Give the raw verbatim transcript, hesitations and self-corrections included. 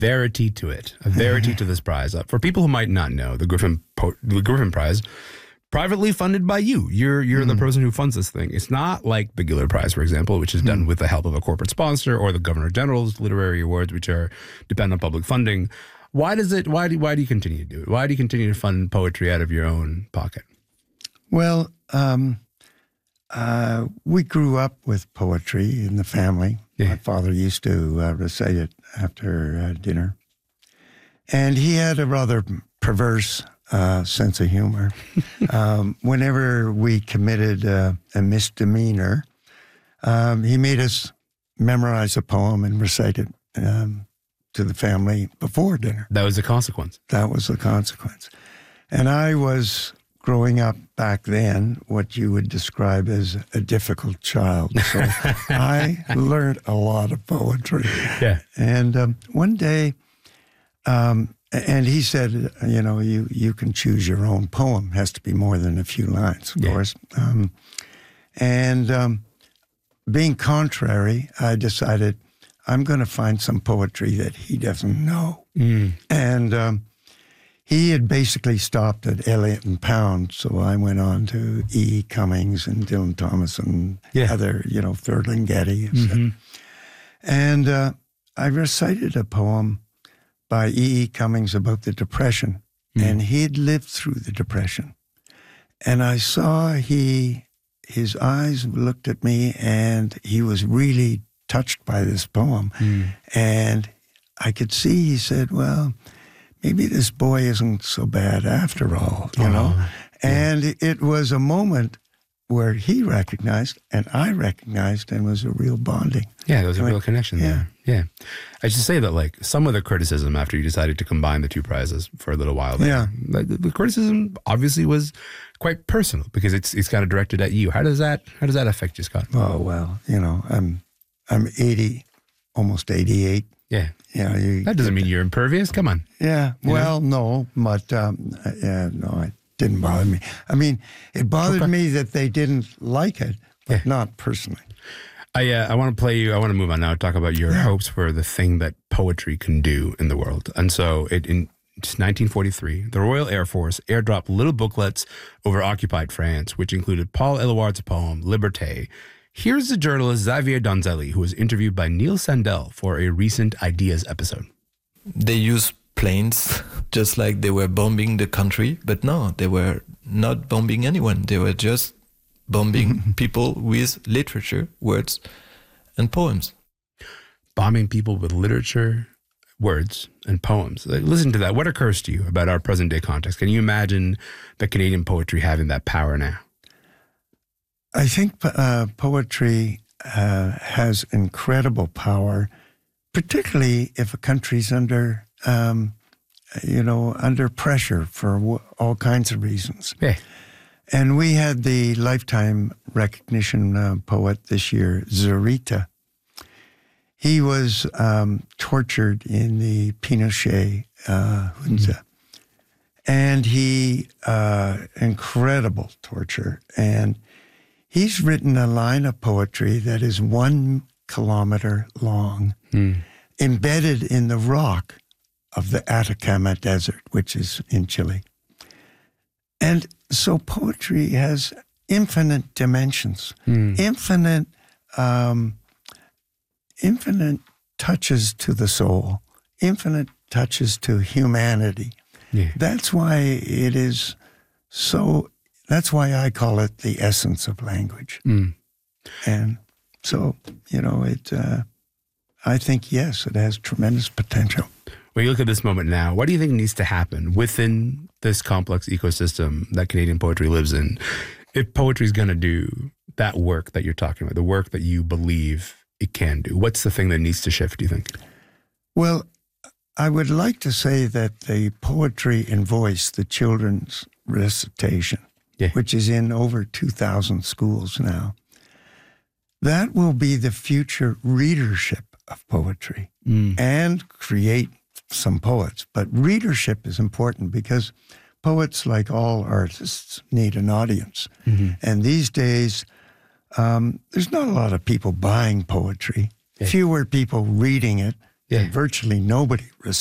verity to it, a verity to this prize. Uh, for people who might not know, the Griffin po- the Griffin Prize, privately funded by you. You're you're mm. the person who funds this thing. It's not like the Giller Prize, for example, which is done mm. with the help of a corporate sponsor, or the Governor General's literary awards, which are depend on public funding. Why does it? Why do why do you continue to do it? Why do you continue to fund poetry out of your own pocket? Well, um, uh, we grew up with poetry in the family. Yeah. My father used to uh, recite it after uh, dinner, and he had a rather perverse Uh, sense of humor. um, whenever we committed uh, a misdemeanor, um, he made us memorize a poem and recite it um, to the family before dinner. That was the consequence. That was the consequence. And I was growing up back then what you would describe as a difficult child. So I learned a lot of poetry. Yeah. And um, one day, um, and he said, you know, you, you can choose your own poem. It has to be more than a few lines, of yeah. course. Um, and um, being contrary, I decided I'm going to find some poetry that he doesn't know. Mm. And um, he had basically stopped at Eliot and Pound, so I went on to E E. Cummings and Dylan Thomas and yeah. other, you know, Ferlinghetti. Mm-hmm. And uh, I recited a poem by E E. Cummings about the Depression, mm. and he'd lived through the Depression. And I saw he, his eyes looked at me, and he was really touched by this poem. Mm. And I could see, he said, well, maybe this boy isn't so bad after all, you oh, know? Yeah. And it was a moment where he recognized and I recognized, and was a real bonding. Yeah, there was a I real mean, connection yeah. there. Yeah. I should say that, like, some of the criticism after you decided to combine the two prizes for a little while there, yeah. the, the criticism obviously was quite personal because it's it's kind of directed at you. How does that how does that affect you, Scott? Oh, well, you know, I'm I'm eighty, almost eighty-eight. Yeah. Yeah. You, that doesn't mean you're impervious. Come on. Yeah. You well, know? no, but um, yeah, no, I didn't bother me. I mean, it bothered okay. me that they didn't like it, but yeah. not personally. I uh, I want to play you. I want to move on now. Talk about your yeah. hopes for the thing that poetry can do in the world. And so, it, in nineteen forty-three, the Royal Air Force airdropped little booklets over occupied France, which included Paul Eluard's poem "Liberté." Here's the journalist Xavier Donzelli, who was interviewed by Neil Sandel for a recent Ideas episode. They use planes just like they were bombing the country, but no, they were not bombing anyone. They were just bombing people with literature, words, and poems. Bombing people with literature, words, and poems. Like, listen to that. What occurs to you about our present-day context? Can you imagine the Canadian poetry having that power now? I think uh, poetry uh, has incredible power, particularly if a country's under, um, you know, under pressure for w- all kinds of reasons. Yeah. And we had the Lifetime Recognition uh, poet this year, Zurita. He was um, tortured in the Pinochet uh, junta. Mm-hmm. And he, uh, incredible torture. And he's written a line of poetry that is one kilometer long, mm. embedded in the rock of the Atacama Desert, which is in Chile. And so poetry has infinite dimensions, mm. infinite, um, infinite touches to the soul, infinite touches to humanity. Yeah. That's why it is so, that's why I call it the essence of language. Mm. And so, you know, it, uh, I think, yes, it has tremendous potential. When you look at this moment now, what do you think needs to happen within this complex ecosystem that Canadian poetry lives in? If poetry is going to do that work that you're talking about, the work that you believe it can do, what's the thing that needs to shift, do you think? Well, I would like to say that the poetry and voice, the children's recitation, yeah. which is in over two thousand schools now, that will be the future readership of poetry mm. and create some poets. But readership is important because poets, like all artists, need an audience. Mm-hmm. And these days, um, there's not a lot of people buying poetry, yeah. fewer people reading it, Yeah. and virtually nobody